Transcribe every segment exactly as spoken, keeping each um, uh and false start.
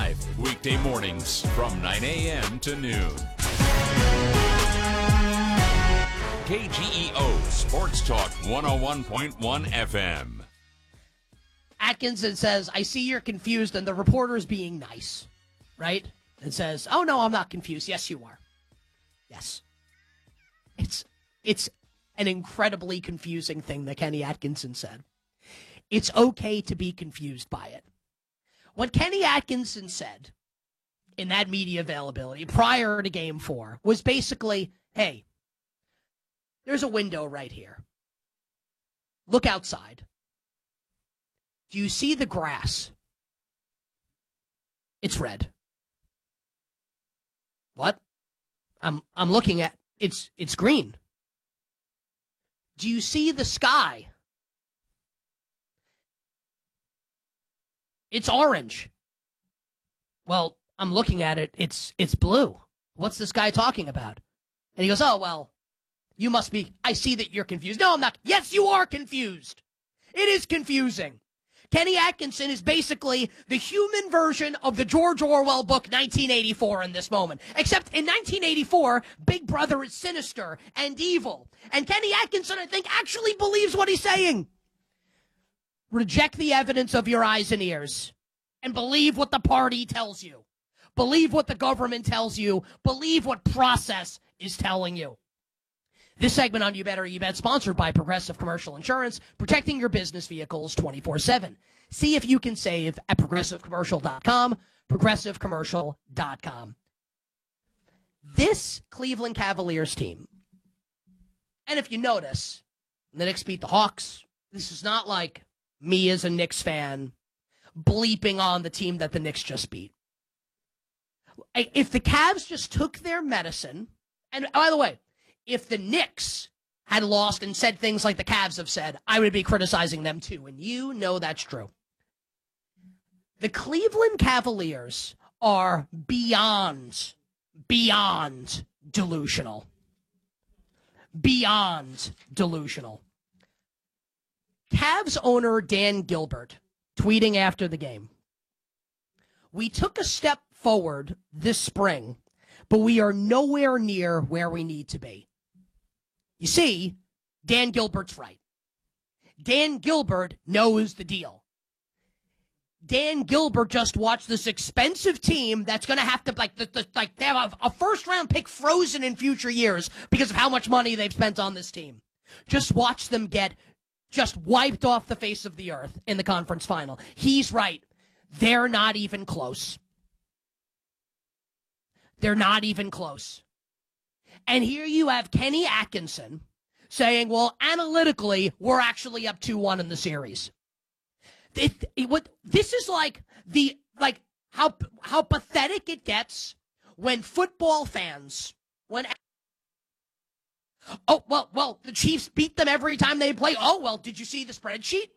live weekday mornings from nine a.m. to noon. K G E O Sports Talk one oh one point one F M. Atkinson says, I see you're confused, and the reporter's being nice, right? And says, oh, no, I'm not confused. Yes, you are. Yes. It's it's an incredibly confusing thing that Kenny Atkinson said. It's okay to be confused by it. What Kenny Atkinson said in that media availability prior to Game four was basically, hey, there's a window right here. Look outside. Do you see the grass? It's red. What? I'm I'm looking at it's it's green. Do you see the sky? It's orange. Well, I'm looking at it. It's it's blue. What's this guy talking about? And he goes, oh, well, you must be. I see that you're confused. No, I'm not. Yes, you are confused. It is confusing. Kenny Atkinson is basically the human version of the George Orwell book nineteen eighty-four in this moment. Except in nineteen eighty-four, Big Brother is sinister and evil. And Kenny Atkinson, I think, actually believes what he's saying. Reject the evidence of your eyes and ears and believe what the party tells you. Believe what the government tells you. Believe what process is telling you. This segment on You Better You Bet, sponsored by Progressive Commercial Insurance, protecting your business vehicles twenty-four seven. See if you can save at progressive commercial dot com, progressive commercial dot com. This Cleveland Cavaliers team, and if you notice, the Knicks beat the Hawks. This is not like me as a Knicks fan bleeping on the team that the Knicks just beat. If the Cavs just took their medicine, and by the way, if the Knicks had lost and said things like the Cavs have said, I would be criticizing them too. And you know that's true. The Cleveland Cavaliers are beyond, beyond delusional. Beyond delusional. Cavs owner Dan Gilbert tweeting after the game. We took a step forward this spring, but we are nowhere near where we need to be. You see, Dan Gilbert's right. Dan Gilbert knows the deal. Dan Gilbert just watched this expensive team that's going to have to, like, the, the, like they have a, a first-round pick frozen in future years because of how much money they've spent on this team. Just watch them get just wiped off the face of the earth in the conference final. He's right. They're not even close. They're not even close. And here you have Kenny Atkinson saying, well, analytically, we're actually up two one in the series. It, it, what, this is like the like how how pathetic it gets when football fans, when oh, well, well, the Chiefs beat them every time they play. Oh, well, did you see the spreadsheet?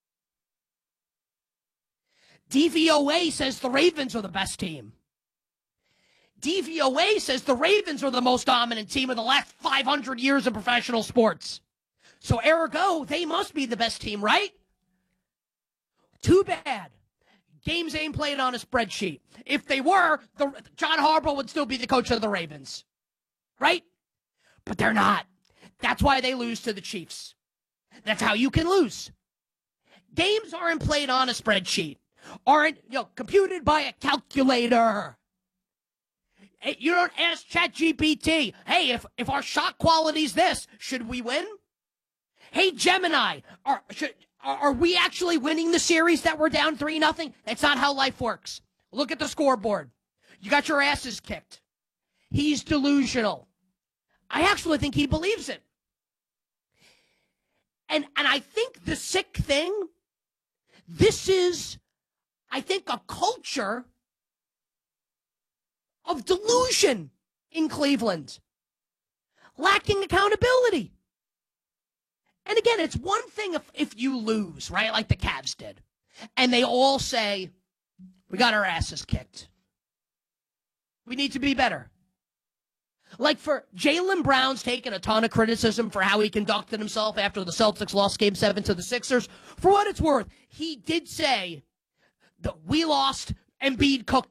D V O A says the Ravens are the best team. D V O A says the Ravens are the most dominant team of the last five hundred years of professional sports. So ergo, they must be the best team, right? Too bad. Games ain't played on a spreadsheet. If they were, the, John Harbaugh would still be the coach of the Ravens. Right? But they're not. That's why they lose to the Chiefs. That's how you can lose. Games aren't played on a spreadsheet. Aren't, you know, computed by a calculator. You don't ask ChatGPT, hey, if, if our shot quality's this, should we win? Hey, Gemini, are, should, are, are we actually winning the series that we're down three nothing? That's not how life works. Look at the scoreboard. You got your asses kicked. He's delusional. I actually think he believes it. And, and I think the sick thing, this is, I think, a culture of delusion in Cleveland. Lacking accountability. And again, it's one thing if, if you lose, right, like the Cavs did, and they all say, we got our asses kicked. We need to be better. Like for Jaylen Brown's taken a ton of criticism for how he conducted himself after the Celtics lost Game seven to the Sixers. For what it's worth, he did say that we lost, Embiid cooked